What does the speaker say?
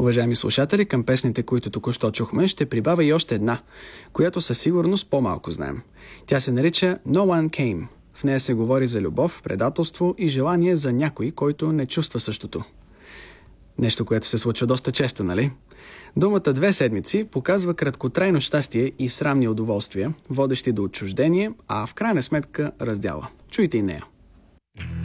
Уважаеми слушатели, към песните, които току-що чухме, ще прибавя и още една, която със сигурност по-малко знаем. Тя се нарича No One Came. В нея се говори за любов, предателство и желание за някой, който не чувства същото. Нещо, което се случва доста често, нали? Думата 2 седмици показва краткотрайно щастие и срамни удоволствия, водещи до отчуждение, а в крайна сметка раздяла. Чуйте и нея.